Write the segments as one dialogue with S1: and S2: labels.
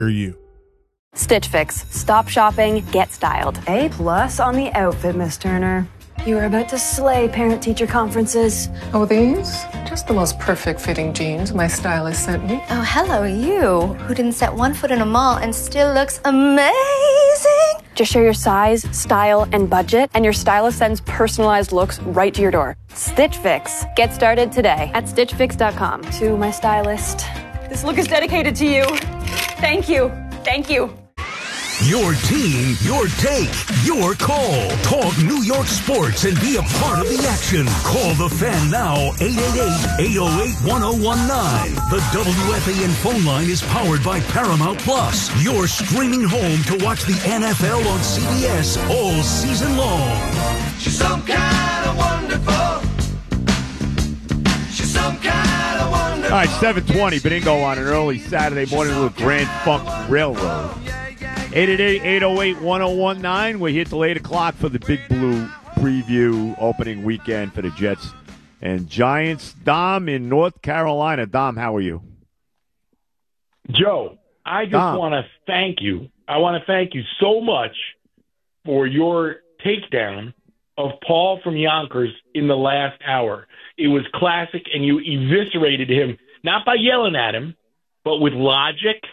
S1: you.
S2: Stitch Fix. Stop shopping, get styled.
S3: A+ on the outfit, Miss Turner. You are about to slay parent-teacher conferences.
S4: Oh, these? Just the most perfect fitting jeans my stylist sent me.
S5: Oh, hello, you, who didn't set one foot in a mall and still looks amazing.
S2: Just share your size, style, and budget, and your stylist sends personalized looks right to your door. Stitch Fix. Get started today at StitchFix.com.
S3: To my stylist. This look is dedicated to you. Thank you. Thank you.
S6: Your team, your take, your call. Talk New York sports and be a part of the action. Call the Fan now, 888-808-1019. The WFAN phone line is powered by Paramount Plus, your streaming home to watch the NFL on CBS all season long.
S7: She's some kind of wonderful. She's some kind of wonderful.
S8: All right, 7:20, Benigno on an early Saturday morning with Grand Funk Railroad. 888-808-1019. We're here till 8 o'clock for the Big Blue preview opening weekend for the Jets and Giants. Dom in North Carolina. Dom, how are you?
S9: Joe, I just want to thank you. I want to thank you so much for your takedown of Paul from Yonkers in the last hour. It was classic, and you eviscerated him, not by yelling at him, but with logic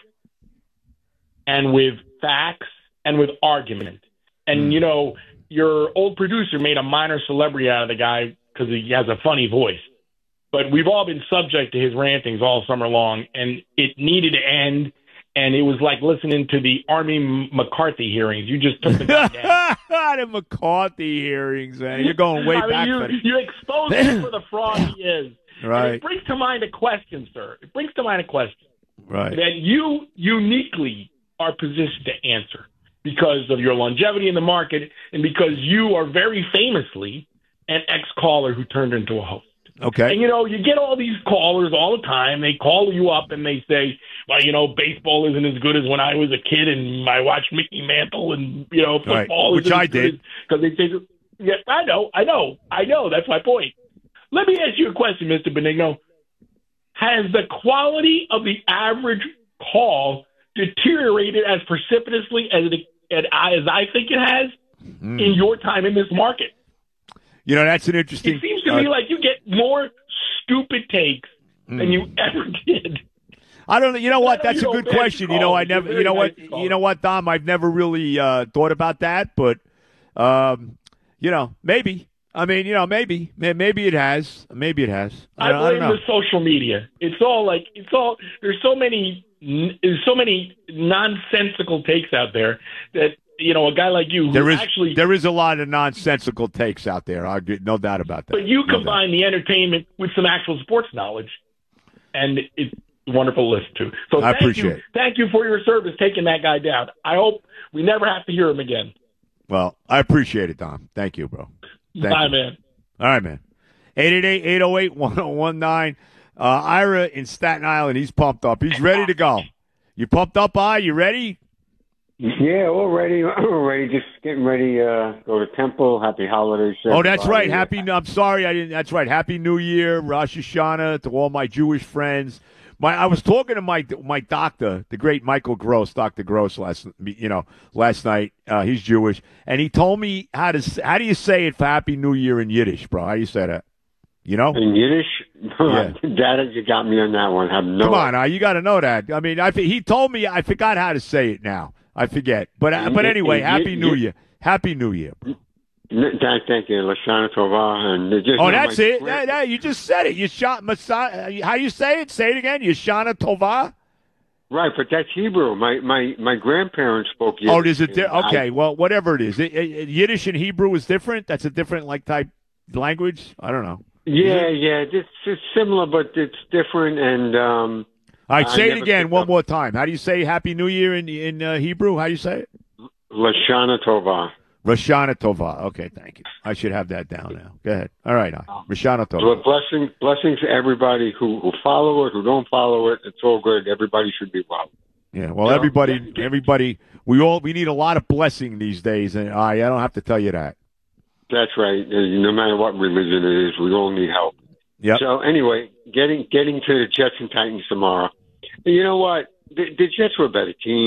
S9: and with facts and with argument. And, you know, your old producer made a minor celebrity out of the guy because he has a funny voice. But we've all been subject to his rantings all summer long, and it needed to end. And it was like listening to the Army McCarthy hearings. You just took the guy down.
S8: The McCarthy hearings, man. You're going way back.
S9: You exposed him for the fraud he is.
S8: Right.
S9: And it brings to mind a question, sir. It brings to mind a question.
S8: Right.
S9: That you uniquely are positioned to answer because of your longevity in the market and because you are very famously an ex-caller who turned into a host.
S8: Okay.
S9: And, you know, you get all these callers all the time. They call you up and they say, well, you know, baseball isn't as good as when I was a kid and I watched Mickey Mantle and, you know, football
S8: Which I did.
S9: Because they say, yeah, I know. That's my point. Let me ask you a question, Mr. Benigno. Has the quality of the average call deteriorated as precipitously as I think it has in your time in this market?
S8: You know, that's an interesting...
S9: It seems to me like you get more stupid takes than you ever did.
S8: I don't know. You know what? That's a good question. You know, I never... You know what? You know what, Dom? I've never really thought about that, but, you know, maybe. I mean, you know, maybe it has. Maybe it has.
S9: I blame the social media. There's so many nonsensical takes out there that, you know, a guy like you
S8: there is a lot of nonsensical takes out there. No doubt about that.
S9: But you combine the entertainment with some actual sports knowledge, and it's wonderful to listen to. So
S8: I appreciate it.
S9: Thank you for your service taking that guy down. I hope we never have to hear him again.
S8: Well, I appreciate it, Dom. Thank you, bro.
S9: Bye, man.
S8: All right, man. 888-808-1019. Ira in Staten Island, he's pumped up. He's ready to go. You pumped up, You ready?
S10: Yeah, we're ready. We're ready. Just getting ready to go to temple. Happy holidays.
S8: Oh, that's right. I'm sorry, I didn't. That's right. Happy New Year, Rosh Hashanah to all my Jewish friends. I was talking to my doctor, the great Michael Gross, Dr. Gross, last night. He's Jewish, and he told me how do you say it for Happy New Year in Yiddish, bro? How do you say that? You know?
S10: In Yiddish?
S8: Yeah.
S10: That, you got me on that one.
S8: Come on, you got to know that. I mean, he told me. I forgot how to say it now. I forget. But anyway, Happy New Year. Happy New Year, bro.
S10: Thank you, Lashana Tova. And
S8: that's it. You just said it. How you say it? Say it again. Yeshana Tova.
S10: Right, but that's Hebrew. My grandparents spoke Yiddish.
S8: Oh, is it? Okay, well, whatever it is. Yiddish and Hebrew is different. That's a different type language. I don't know.
S10: Yeah. It's similar, but it's different. And
S8: all right, say it again one more time. How do you say Happy New Year in Hebrew? How do you say it?
S10: Lashana Tova.
S8: Rashana Tova. Okay, thank you. I should have that down now. Go ahead. All right, Rashana Tova.
S10: Well, blessings to everybody who follow it, who don't follow it. It's all good. Everybody should be well.
S8: Yeah, well, everybody. We need a lot of blessing these days, and I don't have to tell you that.
S10: That's right. No matter what religion it is, we all need help.
S8: Yeah.
S10: So anyway, getting to the Jets and Titans tomorrow. You know what? the Jets were a better team.